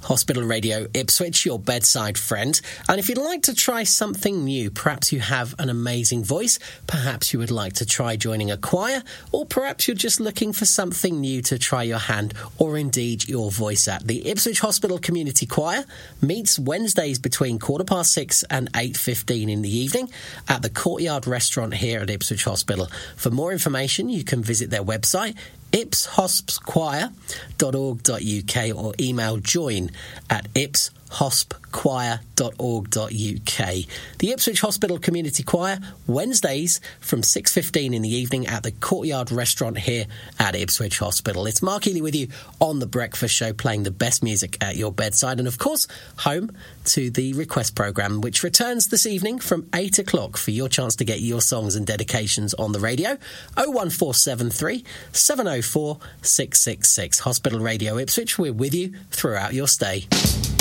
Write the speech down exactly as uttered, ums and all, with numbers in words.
Hospital Radio Ipswich, your bedside friend. And if you'd like to try something new, perhaps you have an amazing voice, perhaps you would like to try joining a choir, or perhaps you're just looking for something new to try your hand or indeed your voice at. The Ipswich Hospital Community Choir meets Wednesdays between quarter past six and eight fifteen in the evening at the Courtyard Restaurant here at Ipswich Hospital. For more information, you can visit their website, ips hosp choir dot org dot u k, or email join at ips hosp choir dot org dot u k. The Ipswich Hospital Community Choir, Wednesdays from six fifteen in the evening at the Courtyard Restaurant here at Ipswich Hospital. It's Mark Healy with you on The Breakfast Show, playing the best music at your bedside, and of course home to the request programme, which returns this evening from eight o'clock for your chance to get your songs and dedications on the radio. oh one four seven three, seven oh four, six six six. Hospital Radio Ipswich, we're with you throughout your stay.